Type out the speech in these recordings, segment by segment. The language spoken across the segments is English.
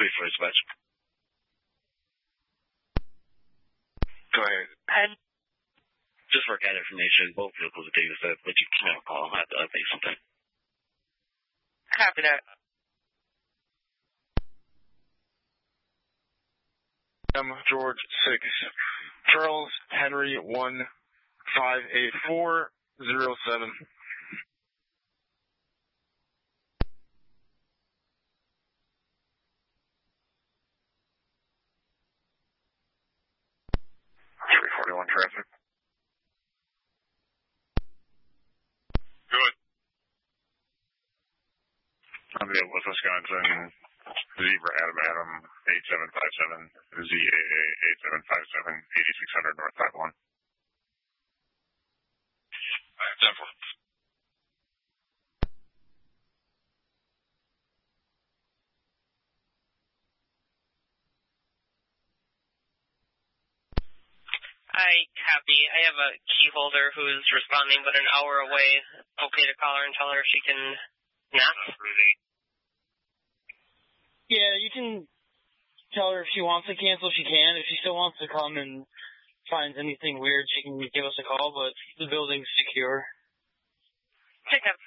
Please for dispatch. Go ahead. And just for CAD information, both vehicles are data set, but you can't call. I have to update something. copy that. George 6, Charles Henry 158407. Traffic. Good. I'm the West Wisconsin Zebra Adam 8757 ZAA 8757 8600 North 51. 10-4. I copy. I have a key holder who's responding, but an hour away. Okay to call her and tell her she can not? Yeah, you can tell her if she wants to cancel, she can. If she still wants to come and finds anything weird, she can give us a call, but the building's secure. Pick up.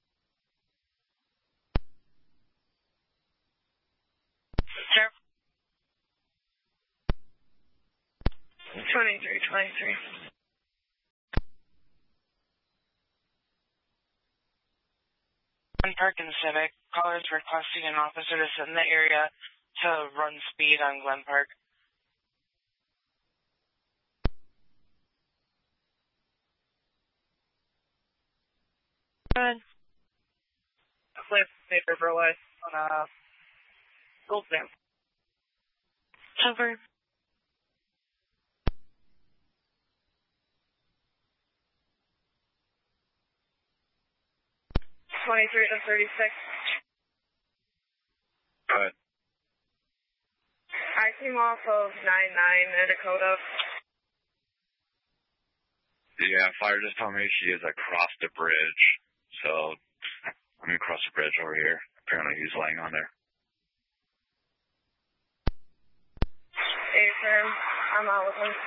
Sir? 2323. Park and Civic. Callers requesting an officer to sit in the area to run speed on Glen Park. Good. Flip paper for what? On Gold Stamp. Over. 23 to 36. Go ahead. I came off of 99 in Dakota. Yeah, fire just told me she is across the bridge. So, I'm across the bridge over here. Apparently he's laying on there. Hey, Sam. I'm out with him.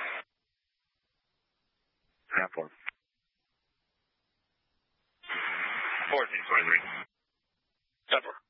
10-4. 1423. 10-4.